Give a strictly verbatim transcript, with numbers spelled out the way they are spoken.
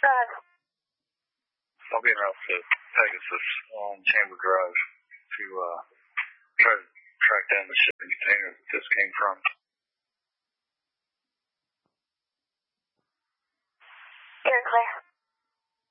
Uh, I'll be around to Pegasus on Chamber Drive to uh, try to track down the shipping container that this came from. You're clear.